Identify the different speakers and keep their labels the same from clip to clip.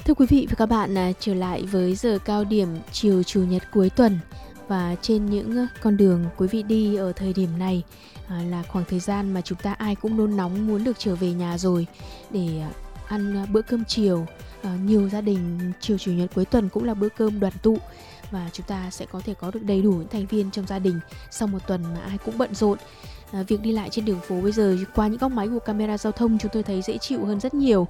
Speaker 1: Thưa quý vị và các bạn, trở lại với giờ cao điểm chiều Chủ nhật cuối tuần và trên những con đường quý vị đi ở thời điểm này là khoảng thời gian mà chúng ta ai cũng nôn nóng muốn được trở về nhà rồi để ăn bữa cơm chiều. Nhiều gia đình chiều Chủ nhật cuối tuần cũng là bữa cơm đoàn tụ và chúng ta sẽ có thể có được đầy đủ những thành viên trong gia đình sau một tuần mà ai cũng bận rộn. Việc đi lại trên đường phố bây giờ qua những góc máy của camera giao thông chúng tôi thấy dễ chịu hơn rất nhiều.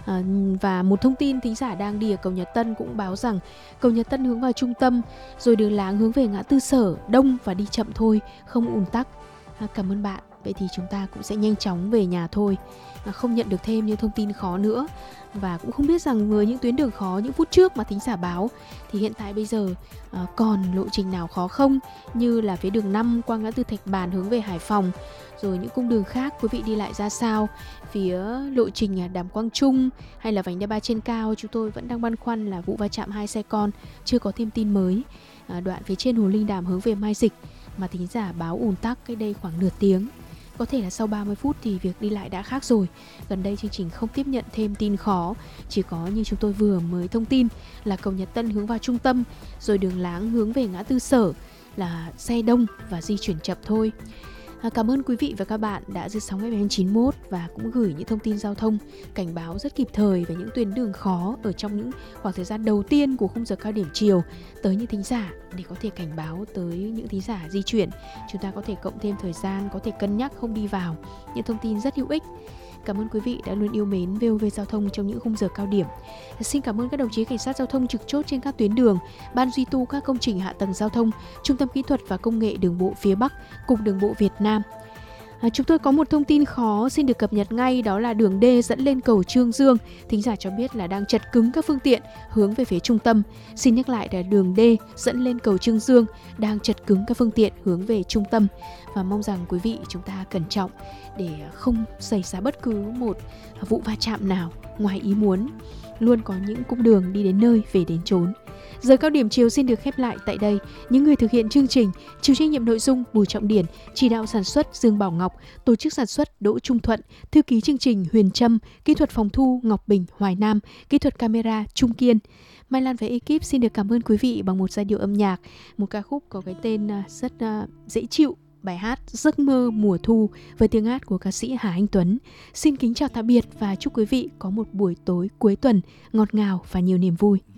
Speaker 1: Và một thông tin thính giả đang đi ở cầu Nhật Tân cũng báo rằng cầu Nhật Tân hướng vào trung tâm, rồi đường láng hướng về ngã tư Sở đông và đi chậm thôi, không ùn tắc. Cảm ơn bạn. Vậy thì chúng ta cũng sẽ nhanh chóng về nhà thôi, không nhận được thêm những thông tin khó nữa. Và cũng không biết rằng với những tuyến đường khó những phút trước mà thính giả báo thì hiện tại bây giờ còn lộ trình nào khó không, như là phía đường 5 qua ngã tư Thạch Bàn hướng về Hải Phòng, rồi những cung đường khác quý vị đi lại ra sao. Phía lộ trình Đàm Quang Trung hay là vành đai 3 trên cao, chúng tôi vẫn đang băn khoăn là vụ va chạm 2 xe con, chưa có thêm tin mới. Đoạn phía trên Hồ Linh Đàm hướng về Mai Dịch mà thính giả báo ùn tắc cách đây khoảng nửa tiếng. Có thể là sau 30 phút thì việc đi lại đã khác rồi. Gần đây chương trình không tiếp nhận thêm tin khó, chỉ có như chúng tôi vừa mới thông tin là cầu Nhật Tân hướng vào trung tâm, rồi đường láng hướng về ngã tư Sở là xe đông và di chuyển chậm thôi. Cảm ơn quý vị và các bạn đã giữ sóng FM 91 và cũng gửi những thông tin giao thông cảnh báo rất kịp thời về những tuyến đường khó ở trong những khoảng thời gian đầu tiên của khung giờ cao điểm chiều tới những thính giả, để có thể cảnh báo tới những thính giả di chuyển. Chúng ta có thể cộng thêm thời gian, có thể cân nhắc không đi vào. Những thông tin rất hữu ích. Cảm ơn quý vị đã luôn yêu mến VOV Giao thông trong những khung giờ cao điểm. Xin cảm ơn các đồng chí cảnh sát giao thông trực chốt trên các tuyến đường, ban duy tu các công trình hạ tầng giao thông, Trung tâm Kỹ thuật và Công nghệ Đường bộ phía Bắc, Cục Đường bộ Việt Nam. Chúng tôi có một thông tin khó xin được cập nhật ngay, đó là đường D dẫn lên cầu Trương Dương. Thính giả cho biết là đang chật cứng các phương tiện hướng về phía trung tâm. Xin nhắc lại là đường D dẫn lên cầu Trương Dương đang chật cứng các phương tiện hướng về trung tâm. Và mong rằng quý vị chúng ta cẩn trọng để không xảy ra bất cứ một vụ va chạm nào ngoài ý muốn. Luôn có những cung đường đi đến nơi về đến chốn. Giờ cao điểm chiều xin được khép lại tại đây. Những người thực hiện chương trình: chịu trách nhiệm nội dung Bùi Trọng Điển, chỉ đạo sản xuất Dương Bảo Ngọc, tổ chức sản xuất Đỗ Trung Thuận, thư ký chương trình Huyền Trâm, kỹ thuật phòng thu Ngọc Bình Hoài Nam, kỹ thuật camera Trung Kiên. Mai Lan và ekip xin được cảm ơn quý vị bằng một giai điệu âm nhạc, một ca khúc có cái tên rất dễ chịu. Bài hát Giấc mơ mùa thu với tiếng hát của ca sĩ Hà Anh Tuấn. Xin kính chào tạm biệt và chúc quý vị có một buổi tối cuối tuần ngọt ngào và nhiều niềm vui.